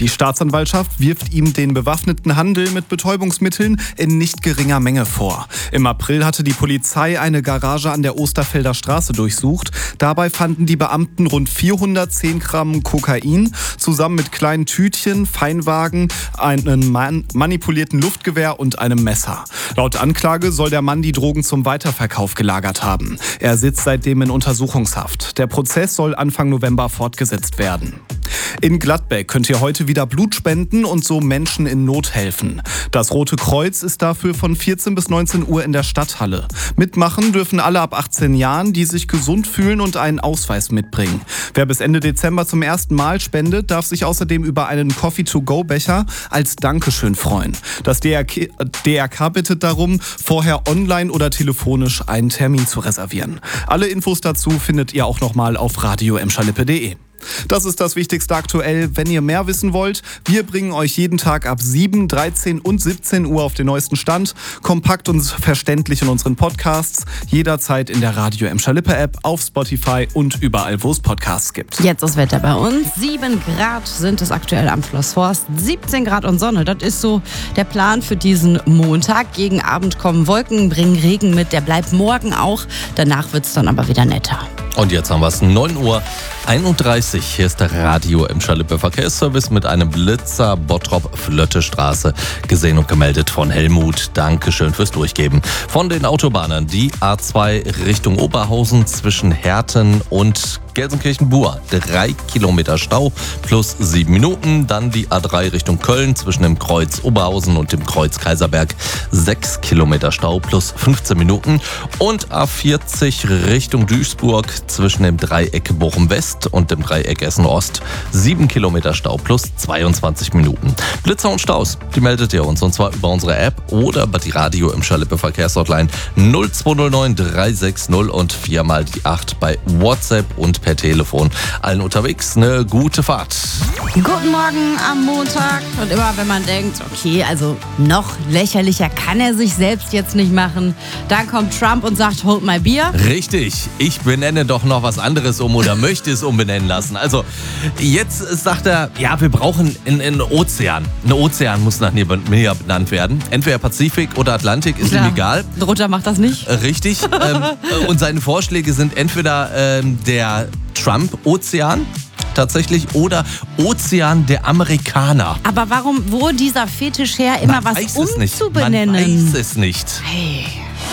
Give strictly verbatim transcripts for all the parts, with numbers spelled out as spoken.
Die Staatsanwaltschaft wirft ihm den bewaffneten Handel mit Betäubungsmitteln in nicht geringer Menge vor. Im April hatte die Polizei eine Garage an der Osterfelder Straße durchsucht. Dabei fanden die Beamten rund vierhundertzehn Gramm Kokain, zusammen mit kleinen Tütchen, Feinwagen, einem man- manipulierten Luftgewehr und einem Messer. Laut Anklage soll der Mann die Drogen zum Weiterverkauf gelagert haben. Er sitzt seitdem in Untersuchungshaft. Der Prozess soll Anfang November fortgesetzt werden. In Gladbeck könnt ihr heute wieder Blut spenden und so Menschen in Not helfen. Das Rote Kreuz ist dafür von vierzehn bis neunzehn Uhr in der Stadthalle. Mitmachen dürfen alle ab achtzehn Jahren, die sich gesund fühlen und einen Ausweis mitbringen. Wer bis Ende Dezember zum ersten Mal spendet, darf sich außerdem über einen Coffee-to-go-Becher als Dankeschön freuen. Das D R K, D R K bittet darum, vorher online oder telefonisch einen Termin zu reservieren. Alle Infos dazu findet ihr auch nochmal auf radio emscherlippe punkt de. Das ist das Wichtigste aktuell. Wenn ihr mehr wissen wollt, wir bringen euch jeden Tag ab sieben, dreizehn und siebzehn Uhr auf den neuesten Stand. Kompakt und verständlich in unseren Podcasts. Jederzeit in der Radio Emscherlippe App, auf Spotify und überall, wo es Podcasts gibt. Jetzt das Wetter bei uns. sieben Grad sind es aktuell am Schlossforst. siebzehn Grad und Sonne. Das ist so der Plan für diesen Montag. Gegen Abend kommen Wolken, bringen Regen mit. Der bleibt morgen auch. Danach wird es dann aber wieder netter. Und jetzt haben wir es, neun Uhr einunddreißig. Hier ist der Radio Emscherlippe Verkehrsservice mit einem Blitzer Bottrop-Flötte-Straße. Gesehen und gemeldet von Helmut. Dankeschön fürs Durchgeben. Von den Autobahnen die A zwei Richtung Oberhausen zwischen Herten und Gelsenkirchen-Bur. Drei Kilometer Stau plus sieben Minuten. Dann die A drei Richtung Köln zwischen dem Kreuz Oberhausen und dem Kreuz Kaiserberg. Sechs Kilometer Stau plus fünfzehn Minuten. Und A vierzig Richtung Duisburg zwischen dem Dreieck Bochum West und dem Dreieck Essen Ost. Sieben Kilometer Stau plus zweiundzwanzig Minuten. Blitzer und Staus, die meldet ihr uns. Und zwar über unsere App oder über die Radio Emscherlippe Verkehrshotline null zwei null neun drei sechs null und viermal die acht bei WhatsApp und per Telefon. Allen unterwegs eine gute Fahrt. Guten Morgen am Montag. Und immer wenn man denkt, okay, also noch lächerlicher kann er sich selbst jetzt nicht machen, dann kommt Trump und sagt, hold my beer. Richtig, ich benenne doch noch was anderes um oder möchte es umbenennen lassen. Also jetzt sagt er, ja, wir brauchen einen Ozean. Ein Ozean muss nach mir benannt werden. Entweder Pazifik oder Atlantik, ist Klar. ihm egal. Ein Rutter macht das nicht. Richtig. ähm, und seine Vorschläge sind entweder ähm, der Trump-Ozean tatsächlich oder Ozean der Amerikaner. Aber warum, wo dieser Fetisch her, immer Man was weiß es nicht. umzubenennen? Man weiß es nicht. Hey.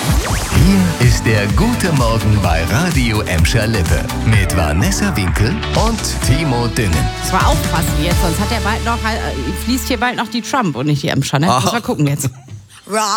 Hier ist der Gute Morgen bei Radio Emscherlippe mit Vanessa Winkel und Timo Dünnen. Das war aufpassen jetzt, sonst hat er bald noch, äh, fließt hier bald noch die Trump und nicht die Emscher, ne? Muss mal gucken jetzt.